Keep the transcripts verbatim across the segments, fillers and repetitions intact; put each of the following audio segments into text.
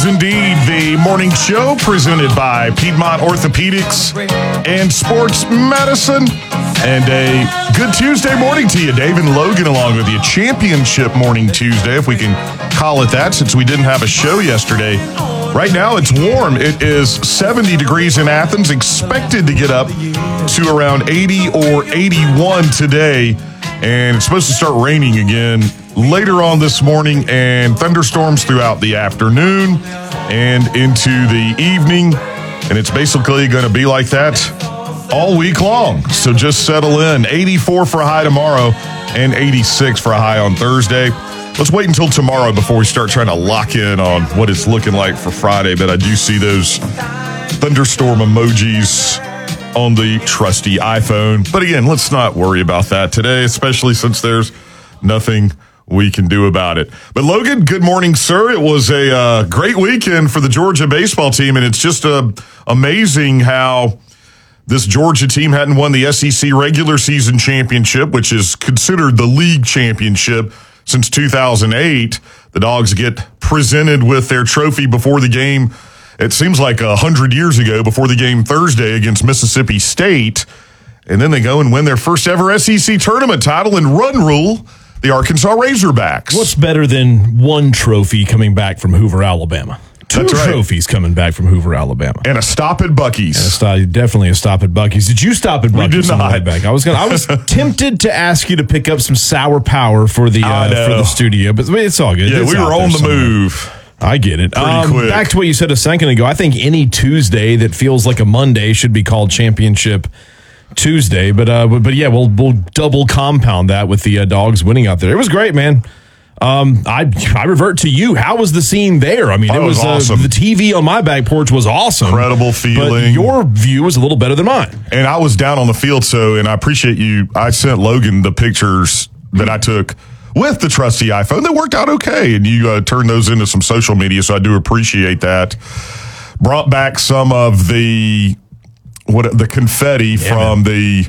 Indeed, the morning show presented by Piedmont Orthopedics and Sports Medicine. And a good Tuesday morning to you. Dave and Logan along with you. Championship morning Tuesday, if we can call it that, since we didn't have a show yesterday. Right now, it's warm. It is seventy degrees in Athens, expected to get up to around eighty or eighty-one today. And it's supposed to start raining again later on this morning, and thunderstorms throughout the afternoon and into the evening. And it's basically going to be like that all week long. So just settle in. eighty-four for a high tomorrow and eighty-six for a high on Thursday. Let's wait until tomorrow before we start trying to lock in on what it's looking like for Friday. But I do see those thunderstorm emojis on the trusty iPhone. But again, let's not worry about that today, especially since there's nothing we can do about it. But Logan, good morning, sir. It was a uh, great weekend for the Georgia baseball team, and it's just uh, amazing how this Georgia team hadn't won the S E C regular season championship, which is considered the league championship, since two thousand eight. The Dogs get presented with their trophy before the game. It seems like a hundred years ago, before the game Thursday against Mississippi State. And then they go and win their first ever S E C tournament title and run rule the Arkansas Razorbacks. What's better than one trophy coming back from Hoover, Alabama? Two That's right. trophies coming back from Hoover, Alabama. And a stop at Buc-ee's. And a stop, definitely a stop at Buc-ee's. Did you stop at Buc-ee's? We did on the way not. back? I was gonna, I was tempted to ask you to pick up some sour power for the uh, for the studio, but it's all good. Yeah, it's we were on the somewhere. move. I get it. Pretty Um, quick. Back to what you said a second ago. I think any Tuesday that feels like a Monday should be called Championship Tuesday. But uh, but, but yeah, we'll we'll double compound that with the uh, Dogs winning out there. It was great, man. Um, I I revert to you. How was the scene there? I mean, Oh, it was, it was uh, awesome. the T V on my back porch was awesome. Incredible feeling. But your view was a little better than mine. And I was down on the field, so, and I appreciate you. I sent Logan the pictures that I took with the trusty iPhone. They worked out okay, and you uh, turned those into some social media, so I do appreciate that. Brought back some of the what the confetti Yeah, from man. the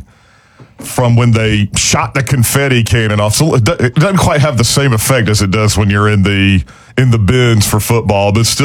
from when they shot the confetti cannon off. So it doesn't quite have the same effect as it does when you're in the in the bins for football, but still.